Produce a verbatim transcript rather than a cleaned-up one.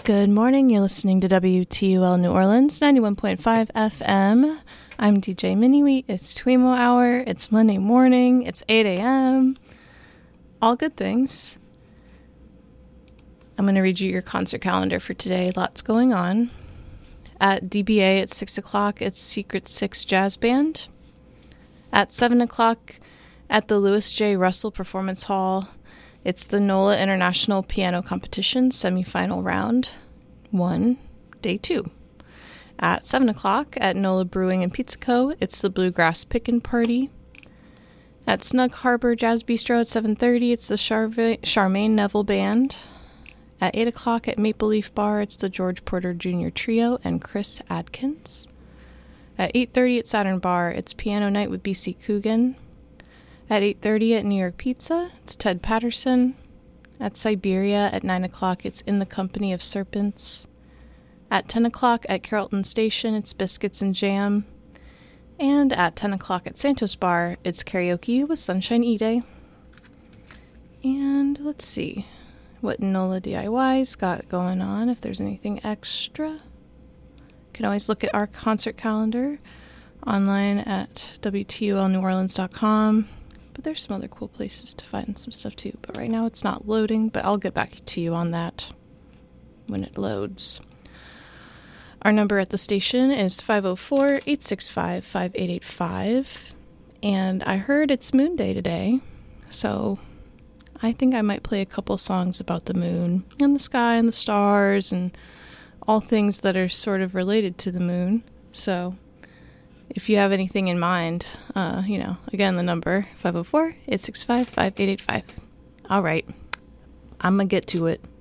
Good morning. You're listening to W T U L New Orleans, ninety-one point five F M. I'm D J Miniwheat. It's Twemo Hour. It's Monday morning. It's eight a.m. All good things. I'm going to read you your concert calendar for today. Lots going on. At D B A at six o'clock, it's Secret Six Jazz Band. At seven o'clock, at the Lewis J. Russell Performance Hall, it's the NOLA International Piano Competition semifinal round one, day two. At seven o'clock, at NOLA Brewing and Pizza Co., it's the Bluegrass Pickin' Party. At Snug Harbor Jazz Bistro at seven thirty, it's the Charva- Charmaine Neville Band. At eight o'clock at Maple Leaf Bar, it's the George Porter Junior Trio and Chris Adkins. At eight thirty at Saturn Bar, it's Piano Night with B C Coogan. At eight thirty at New York Pizza, it's Ted Patterson. At Siberia at nine o'clock, it's In the Company of Serpents. At ten o'clock at Carrollton Station, it's Biscuits and Jam. And at ten o'clock at Santos Bar, it's Karaoke with Sunshine E-Day. And let's see what NOLA D I Y's got going on, if there's anything extra. You can always look at our concert calendar online at W T U L New Orleans dot com. But there's some other cool places to find some stuff too. But right now it's not loading, but I'll get back to you on that when it loads. Our number at the station is five oh four, eight six five, five eight eight five. And I heard it's Moon Day today, so I think I might play a couple songs about the moon and the sky and the stars and all things that are sort of related to the moon. So if you have anything in mind, uh, you know, again, the number five oh four, eight six five, five eight eight five. All right, I'm going to get to it.